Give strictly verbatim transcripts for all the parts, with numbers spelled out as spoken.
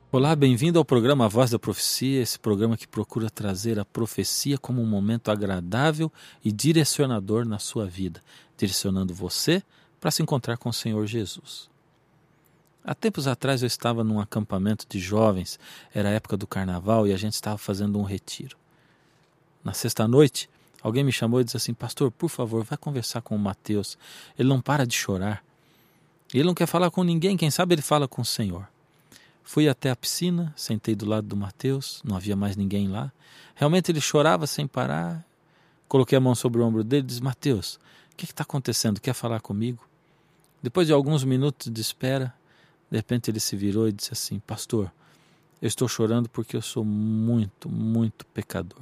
Olá, bem-vindo ao programa Voz da Profecia, esse programa que procura trazer a profecia como um momento agradável e direcionador na sua vida, direcionando você para se encontrar com o Senhor Jesus. Há tempos atrás eu estava num acampamento de jovens, era a época do carnaval e a gente estava fazendo um retiro. Na sexta-noite, alguém me chamou e disse assim: pastor, por favor, vai conversar com o Mateus, ele não para de chorar. Ele não quer falar com ninguém, quem sabe ele fala com o Senhor. Fui até a piscina, sentei do lado do Mateus, não havia mais ninguém lá. Realmente ele chorava sem parar. Coloquei a mão sobre o ombro dele e disse: Mateus, o que está acontecendo? Quer falar comigo? Depois de alguns minutos de espera, de repente ele se virou e disse assim: pastor, eu estou chorando porque eu sou muito, muito pecador.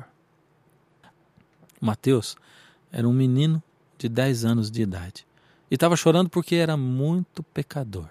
Mateus era um menino de dez anos de idade e estava chorando porque era muito pecador.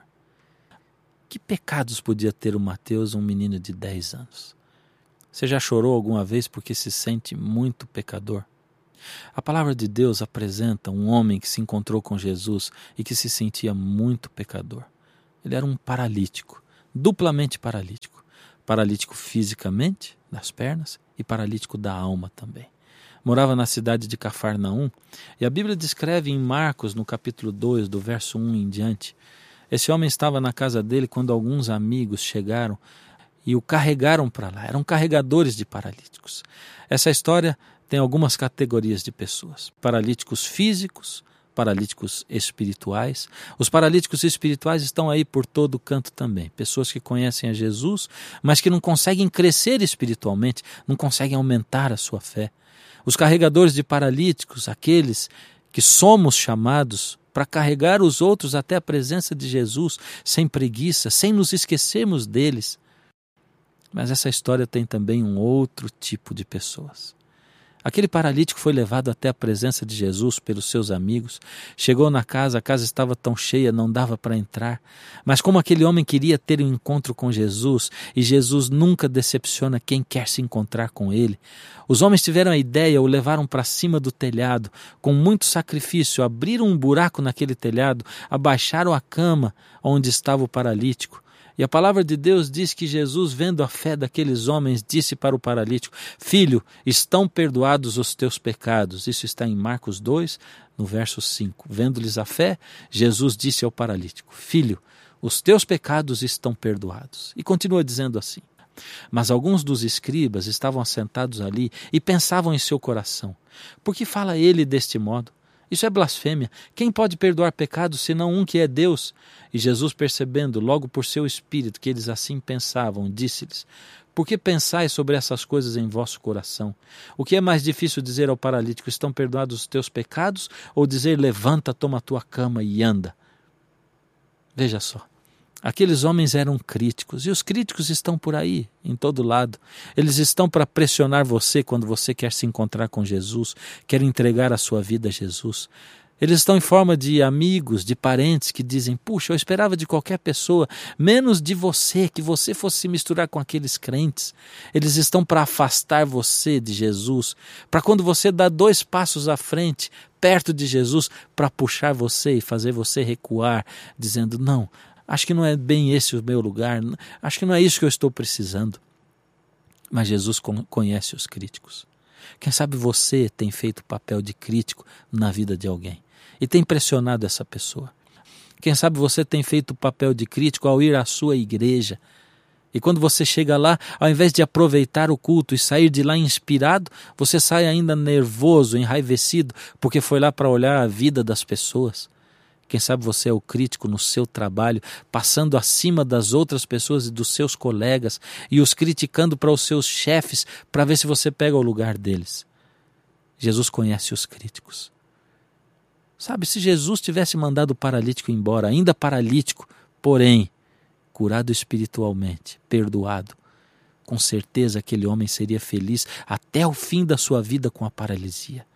Que pecados podia ter o Mateus, um menino de dez anos? Você já chorou alguma vez porque se sente muito pecador? A palavra de Deus apresenta um homem que se encontrou com Jesus e que se sentia muito pecador. Ele era um paralítico, duplamente paralítico. Paralítico fisicamente, das pernas, e paralítico da alma também. Morava na cidade de Cafarnaum, e a Bíblia descreve em Marcos, no capítulo dois, do verso um em diante, esse homem estava na casa dele quando alguns amigos chegaram e o carregaram para lá. Eram carregadores de paralíticos. Essa história tem algumas categorias de pessoas: paralíticos físicos, paralíticos espirituais. Os paralíticos espirituais estão aí por todo canto também. Pessoas que conhecem a Jesus, mas que não conseguem crescer espiritualmente, não conseguem aumentar a sua fé. Os carregadores de paralíticos, aqueles que somos chamados para carregar os outros até a presença de Jesus, sem preguiça, sem nos esquecermos deles. Mas essa história tem também um outro tipo de pessoas. Aquele paralítico foi levado até a presença de Jesus pelos seus amigos, chegou na casa, a casa estava tão cheia, não dava para entrar, mas como aquele homem queria ter um encontro com Jesus, e Jesus nunca decepciona quem quer se encontrar com ele, os homens tiveram a ideia, o levaram para cima do telhado, com muito sacrifício, abriram um buraco naquele telhado, abaixaram a cama onde estava o paralítico. E a palavra de Deus diz que Jesus, vendo a fé daqueles homens, disse para o paralítico: filho, estão perdoados os teus pecados. Isso está em Marcos dois, no verso cinco. Vendo-lhes a fé, Jesus disse ao paralítico: filho, os teus pecados estão perdoados. E continua dizendo assim. Mas alguns dos escribas estavam assentados ali e pensavam em seu coração: por que fala ele deste modo? Isso é blasfêmia. Quem pode perdoar pecados senão um que é Deus? E Jesus, percebendo logo por seu espírito que eles assim pensavam, disse-lhes: por que pensais sobre essas coisas em vosso coração? O que é mais difícil dizer ao paralítico: estão perdoados os teus pecados? Ou dizer: levanta, toma a tua cama e anda? Veja só. Aqueles homens eram críticos, e os críticos estão por aí, em todo lado. Eles estão para pressionar você quando você quer se encontrar com Jesus, quer entregar a sua vida a Jesus. Eles estão em forma de amigos, de parentes que dizem: puxa, eu esperava de qualquer pessoa, menos de você, que você fosse se misturar com aqueles crentes. Eles estão para afastar você de Jesus, para quando você dá dois passos à frente, perto de Jesus, para puxar você e fazer você recuar, dizendo: não, acho que não é bem esse o meu lugar, acho que não é isso que eu estou precisando. Mas Jesus conhece os críticos. Quem sabe você tem feito o papel de crítico na vida de alguém e tem pressionado essa pessoa. Quem sabe você tem feito o papel de crítico ao ir à sua igreja. E quando você chega lá, ao invés de aproveitar o culto e sair de lá inspirado, você sai ainda nervoso, enraivecido, porque foi lá para olhar a vida das pessoas. Quem sabe você é o crítico no seu trabalho, passando acima das outras pessoas e dos seus colegas e os criticando para os seus chefes para ver se você pega o lugar deles. Jesus conhece os críticos. Sabe, se Jesus tivesse mandado o paralítico embora, ainda paralítico, porém curado espiritualmente, perdoado, com certeza aquele homem seria feliz até o fim da sua vida com a paralisia.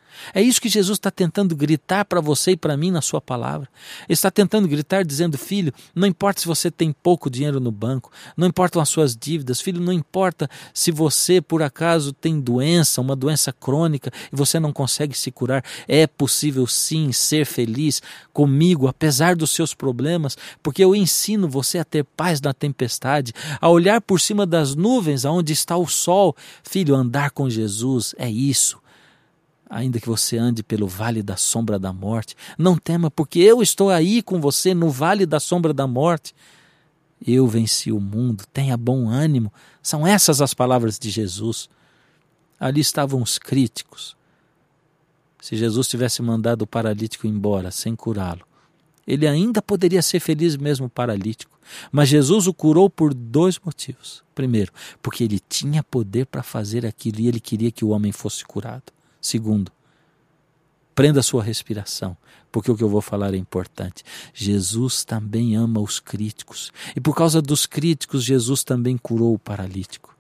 É isso que Jesus está tentando gritar para você e para mim na sua palavra. Ele está tentando gritar dizendo: filho, não importa se você tem pouco dinheiro no banco, não importam as suas dívidas, filho, não importa se você por acaso tem doença, uma doença crônica e você não consegue se curar, é possível sim ser feliz comigo, apesar dos seus problemas, porque eu ensino você a ter paz na tempestade, a olhar por cima das nuvens aonde está o sol. Filho, andar com Jesus é isso. Ainda que você ande pelo vale da sombra da morte, não tema, porque eu estou aí com você no vale da sombra da morte. Eu venci o mundo, tenha bom ânimo. São essas as palavras de Jesus. Ali estavam os críticos. Se Jesus tivesse mandado o paralítico embora sem curá-lo, ele ainda poderia ser feliz mesmo paralítico. Mas Jesus o curou por dois motivos. Primeiro, porque ele tinha poder para fazer aquilo e ele queria que o homem fosse curado. Segundo, prenda sua respiração, porque o que eu vou falar é importante. Jesus também ama os críticos. E por causa dos críticos, Jesus também curou o paralítico.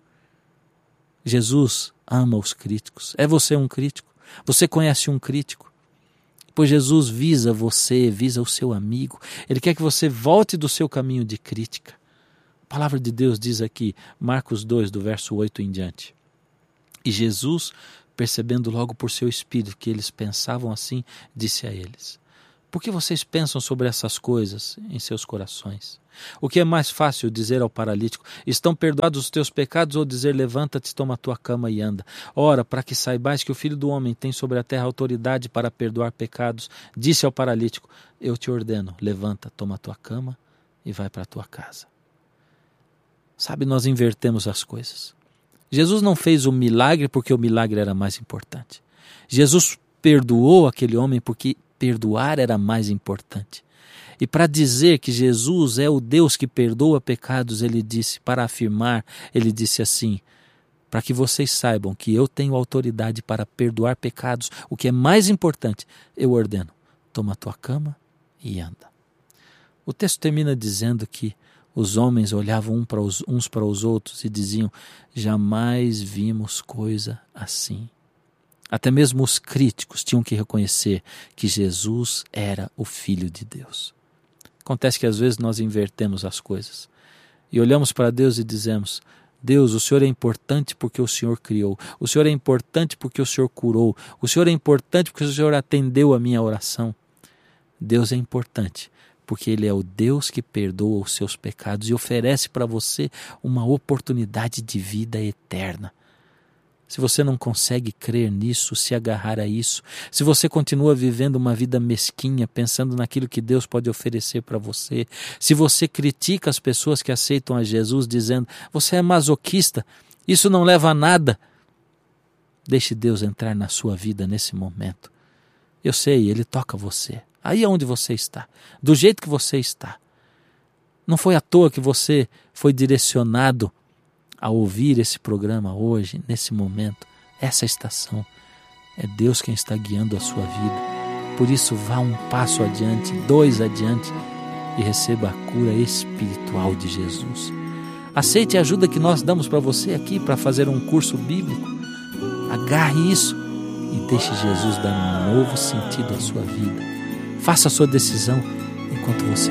Jesus ama os críticos. É você um crítico? Você conhece um crítico? Pois Jesus visa você, visa o seu amigo. Ele quer que você volte do seu caminho de crítica. A palavra de Deus diz aqui, Marcos dois, do verso oito em diante. E Jesus, percebendo logo por seu espírito que eles pensavam assim, disse a eles: por que vocês pensam sobre essas coisas em seus corações? O que é mais fácil dizer ao paralítico: estão perdoados os teus pecados, ou dizer: levanta-te, toma a tua cama e anda? Ora, para que saibais que o Filho do Homem tem sobre a terra autoridade para perdoar pecados, disse ao paralítico: eu te ordeno, levanta, toma a tua cama e vai para a tua casa. Sabe, nós invertemos as coisas. Jesus não fez o milagre porque o milagre era mais importante. Jesus perdoou aquele homem porque perdoar era mais importante. E para dizer que Jesus é o Deus que perdoa pecados, ele disse, para afirmar, ele disse assim: para que vocês saibam que eu tenho autoridade para perdoar pecados, o que é mais importante, eu ordeno, toma a tua cama e anda. O texto termina dizendo que os homens olhavam um para os, uns para os outros e diziam: jamais vimos coisa assim. Até mesmo os críticos tinham que reconhecer que Jesus era o Filho de Deus. Acontece que às vezes nós invertemos as coisas e olhamos para Deus e dizemos: Deus, o Senhor é importante porque o Senhor criou, o Senhor é importante porque o Senhor curou, o Senhor é importante porque o Senhor atendeu a minha oração. Deus é importante porque Ele é o Deus que perdoa os seus pecados e oferece para você uma oportunidade de vida eterna. Se você não consegue crer nisso, se agarrar a isso, se você continua vivendo uma vida mesquinha, pensando naquilo que Deus pode oferecer para você, se você critica as pessoas que aceitam a Jesus dizendo: você é masoquista, isso não leva a nada, deixe Deus entrar na sua vida nesse momento. Eu sei, Ele toca você. Aí é onde você está, do jeito que você está. Não foi à toa que você foi direcionado a ouvir esse programa hoje, nesse momento, essa estação. É Deus quem está guiando a sua vida. Por isso, vá um passo adiante, dois adiante e receba a cura espiritual de Jesus. Aceite a ajuda que nós damos para você aqui para fazer um curso bíblico. Agarre isso e deixe Jesus dar um novo sentido à sua vida. Faça a sua decisão enquanto você